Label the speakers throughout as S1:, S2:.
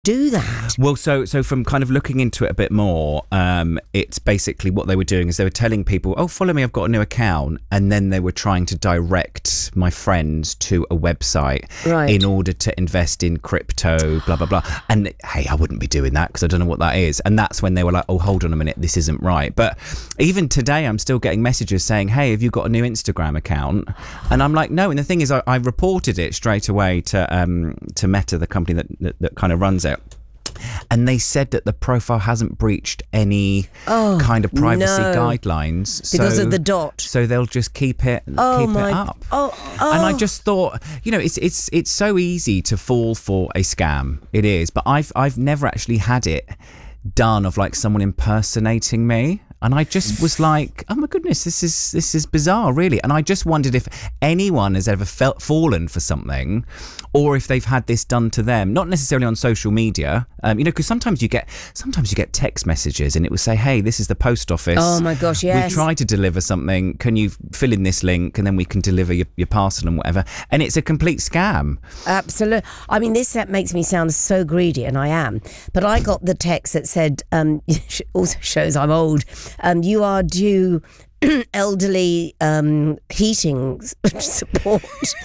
S1: do that?
S2: Well, so from kind of looking into it a bit more, it's basically what they were doing is they were telling people, oh, follow me, I've got a new account. And then they were trying to direct my friends to a website in order to invest in crypto, blah, blah, blah. And hey, I wouldn't be doing that because I don't know what that is. And that's when they were like, oh, hold on a minute, this isn't right. But even today, I'm still getting messages saying, hey, have you got a new Instagram account? And I'm like, no. And the thing is, I reported it straight away to Meta, the company that kind of runs it. And they said that the profile hasn't breached any kind of privacy guidelines
S1: because of the dot.
S2: So they'll just keep it up. And I just thought, it's so easy to fall for a scam. It is, but I've never actually had it done of like someone impersonating me. And I just was like, oh my goodness, this is bizarre, really. And I just wondered if anyone has ever fallen for something, or if they've had this done to them, not necessarily on social media, because sometimes you get text messages and it will say, hey, this is the post office.
S1: Oh my gosh, yes.
S2: We tried to deliver something. Can you fill in this link and then we can deliver your parcel and whatever. And it's a complete scam.
S1: Absolutely. I mean, this makes me sound so greedy, and I am. But I got the text that said, also shows I'm old, you are due elderly heating support.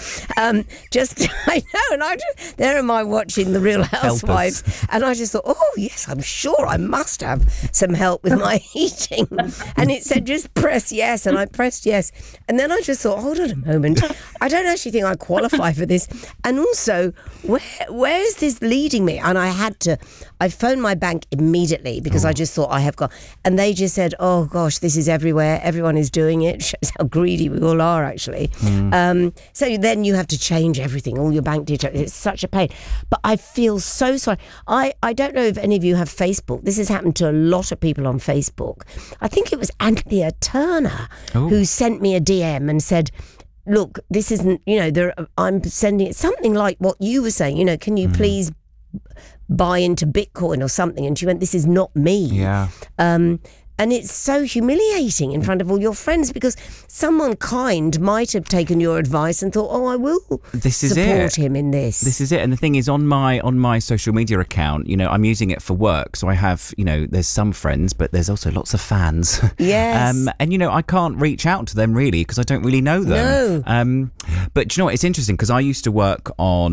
S1: I know, and there am I watching The Real Housewives, and I just thought, oh yes, I'm sure I must have some help with my heating. And it said just press yes, and I pressed yes, and then I just thought, hold on a moment, I don't actually think I qualify for this. And also, where is this leading me? And I phoned my bank immediately because I just thought I have got, and they just said, oh gosh, this is everywhere. Everyone is doing it. Shows how greedy we all are, actually. So then you have to change everything, all your bank details. It's such a pain. But I feel so sorry. I don't know if any of you have Facebook. This has happened to a lot of people on Facebook. I think it was Anthea Turner who sent me a DM and said, look, this isn't, I'm sending it something like what you were saying, can you please buy into Bitcoin or something? And she went, this is not me.
S2: Yeah.
S1: And it's so humiliating in front of all your friends, because someone kind might have taken your advice and thought, I will support him in this.
S2: This is it. And the thing is, on my social media account, I'm using it for work. So I have, there's some friends, but there's also lots of fans.
S1: Yes.
S2: And, I can't reach out to them really because I don't really know them.
S1: No.
S2: But you know what? It's interesting because I used to work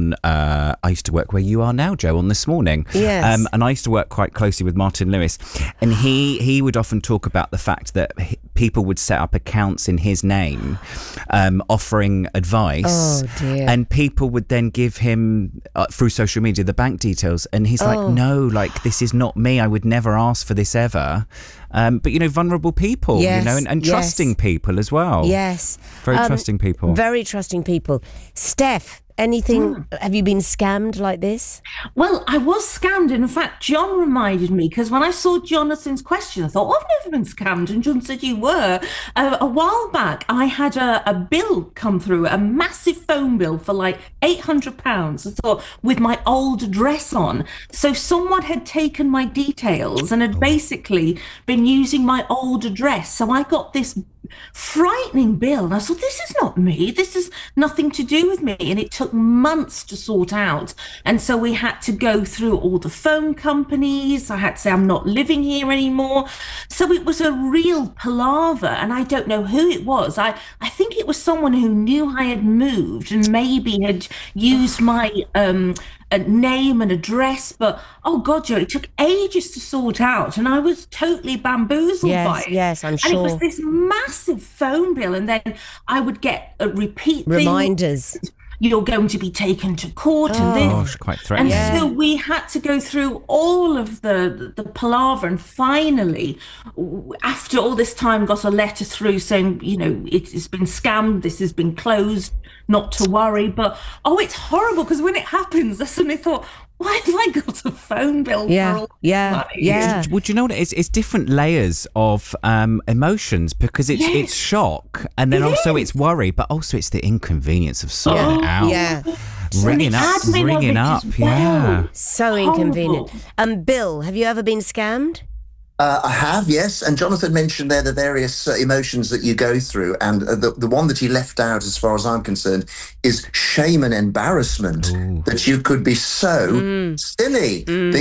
S2: where you are now, Joe, on This Morning.
S1: Yes.
S2: And I used to work quite closely with Martin Lewis. And he would often talk about the fact that people would set up accounts in his name, offering advice.
S1: Oh dear.
S2: And people would then give him through social media the bank details, and he's like, no, like, this is not me, I would never ask for this ever. But vulnerable people, and trusting people as well.
S1: Yes.
S2: Very trusting people.
S1: Very trusting people. Steph, anything, have you been scammed like this?
S3: Well, I was scammed. In fact, John reminded me, because when I saw Jonathan's question, I thought, I've never been scammed. And John said you were. A while back, I had a bill come through, a massive phone bill for like £800, I thought, with my old address on. So someone had taken my details and had basically been using my old address. So I got this frightening bill, and I thought, this is not me, this is nothing to do with me. And it took months to sort out, and so we had to go through all the phone companies. I had to say I'm not living here anymore. So it was a real palaver, and I don't know who it was. I think it was someone who knew I had moved and maybe had used my a name and address, but oh god, Joe, it took ages to sort out, and I was totally bamboozled by it.
S1: Yes, I'm sure.
S3: And it was this massive phone bill, and then I would get a repeat
S1: reminders.
S3: You're going to be taken to court and this.
S2: Gosh, quite threatening.
S3: And so we had to go through all of the palaver, and finally, after all this time, got a letter through saying, it's been scammed, this has been closed, not to worry. But it's horrible, because when it happens, I suddenly thought, why have I got a phone bill for all money?
S1: Yeah.
S2: Would you know what it is? It's different layers of emotions, because it's shock, and then it's worry, but also it's the inconvenience of sorting it out.
S1: Yeah.
S2: Ringing up. Yeah.
S1: So inconvenient. Bill, have you ever been scammed?
S4: I have, yes. And Jonathan mentioned there the various emotions that you go through. And the one that he left out, as far as I'm concerned, is shame and embarrassment. That you could be so silly.